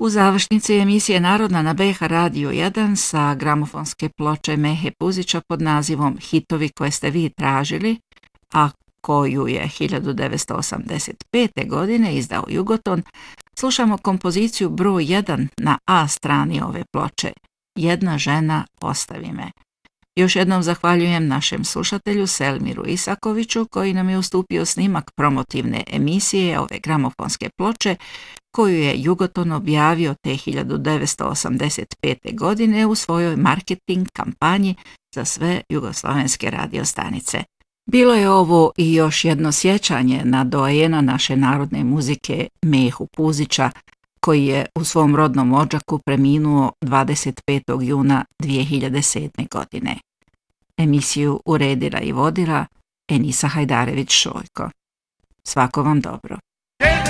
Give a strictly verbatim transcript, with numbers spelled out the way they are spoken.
U završnici emisije Narodna na B H Radio jedan sa gramofonske ploče Mehe Puzića pod nazivom Hitovi koje ste vi tražili, a koju je hiljadu devetsto osamdeset pete. godine izdao Jugoton, slušamo kompoziciju broj jedan na A strani ove ploče, Jedna žena ostavi me. Još jednom zahvaljujem našem slušatelju Selmiru Isakoviću koji nam je ustupio snimak promotivne emisije ove gramofonske ploče koju je Jugoton objavio te hiljadu devetsto osamdeset pete. godine u svojoj marketing kampanji za sve jugoslavenske radiostanice. Bilo je ovo i još jedno sjećanje na doajena naše narodne muzike Mehu Puzića, koji je u svom rodnom Odžaku preminuo dvadeset petog juna dvije hiljade sedme. godine. Emisiju uredila i vodila Enisa Hajdarević Šojko. Svako vam dobro.